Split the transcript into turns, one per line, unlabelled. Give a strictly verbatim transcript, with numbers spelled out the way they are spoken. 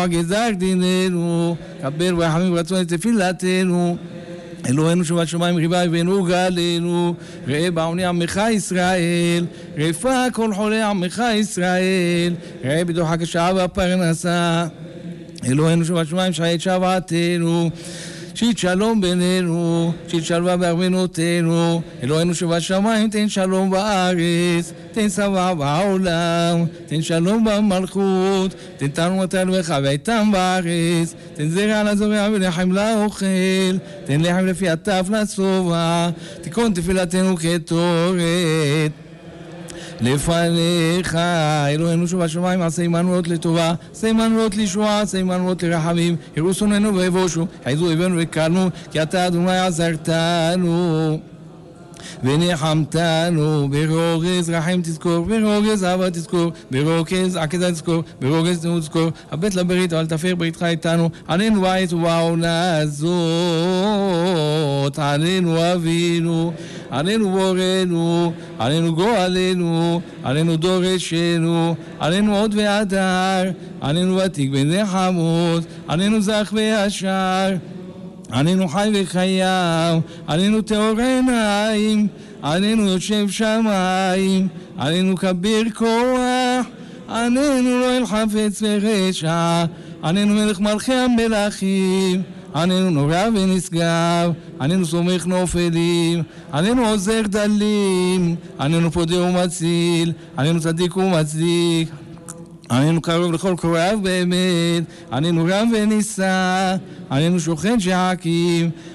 גזר דיננו, קבל ורחמים ורצון את תפילתנו. אלוהינו שובת שמיים ריבה הבאנו גלנו, ראה בעוני עמך ישראל, רפא כל חולי עמך ישראל, ראה בדוחק השעה והפרנסה. אלוהינו שובת שמיים שעת שוועתנו, שית שלום בינינו, שית שלווה בארמנותינו. אלוהינו שובת שמיים תן שלום בארץ, תן שבע בעולם, תן שלום במלכות, תן תרומתנו וחווייתם בארץ, תן זרע לזורע ולחם לאוכל, תן לחם לפי הטף לשובע, תיקון תפילתנו כתורת לפניך. אלוהינו שובת שמיים עשה עמנו לטובה, עשה עמנו לישועה, עשה עמנו לרחמים, יראו שונאינו ויבושו, חייזו אויבינו וקלנו, כי אתה אדוני עזרתנו ונחמתנו. ברוגז רחם תזכור, ברוגז אהבה תזכור, ברוגז עקדה תזכור, ברוגז תנות תזכור, הבט לברית אבל תפר בריתך איתנו, עלינו בעת ובעונה הזאת, עלינו אבינו, עלינו בורנו, עלינו גואלנו, עלינו דורשנו, עלינו עוד והדר, עלינו ותיק ונחמות, עלינו זך וישר, עלינו חי וחייו, עלינו טהור עיניים, עלינו יושב שמיים, עלינו כביר כוח, עלינו לא אל חפץ ורשע, עלינו מלך מלכי המלכים, עלינו נורא ונשגב, עלינו סומך נופלים, עלינו עוזר דלים, עלינו פודה ומציל, עלינו צדיק ומצדיק, עלינו קרוב לכל קוראיו באמת, עלינו רם ונישא, עלינו שוכן שחקים,